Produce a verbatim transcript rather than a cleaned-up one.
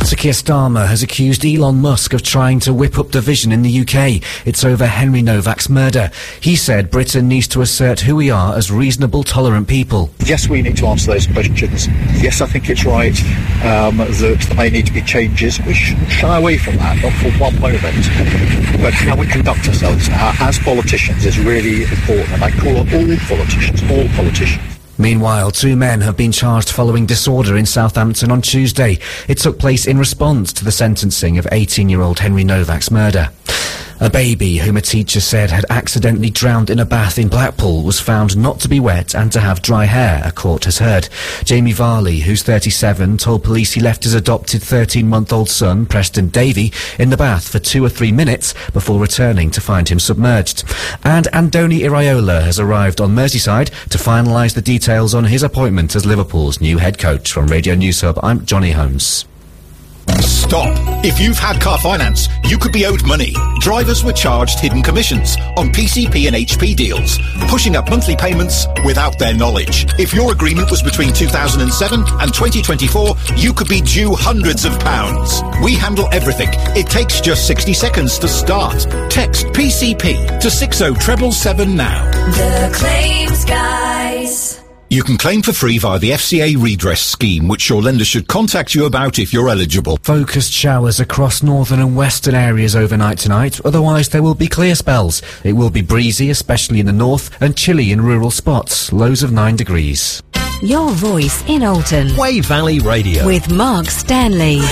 Sir Keir Starmer has accused Elon Musk of trying to whip up division in the U K. It's over Henry Novak's murder. He said Britain needs to assert who we are as reasonable, tolerant people. Yes, we need to answer those questions. Yes, I think it's right um, that there may need to be changes. We shouldn't shy away from that, not for one moment. But how we conduct ourselves uh, as politicians is really important, and I call on all politicians, all politicians. Meanwhile, two men have been charged following disorder in Southampton on Tuesday. It took place in response to the sentencing of eighteen-year-old Henry Novak's murder. A baby whom a teacher said had accidentally drowned in a bath in Blackpool was found not to be wet and to have dry hair, a court has heard. Jamie Varley, who's thirty-seven, told police he left his adopted thirteen-month-old son, Preston Davey, in the bath for two or three minutes before returning to find him submerged. And Andoni Iraola has arrived on Merseyside to finalise the details on his appointment as Liverpool's new head coach. From Radio News Hub, I'm Johnny Holmes. Stop. If you've had car finance, you could be owed money. Drivers were charged hidden commissions on P C P and H P deals, pushing up monthly payments without their knowledge. If your agreement was between two thousand seven and twenty twenty-four, you could be due hundreds of pounds. We handle everything. It takes just sixty seconds to start. Text P C P to six oh seven seven now. The Claims Guys. You can claim for free via the F C A redress scheme, which your lender should contact you about if you're eligible. Focused showers across northern and western areas overnight tonight. Otherwise, there will be clear spells. It will be breezy, especially in the north, and chilly in rural spots. Lows of nine degrees. Your voice in Alton. Wave Valley Radio. With Mark Stanley.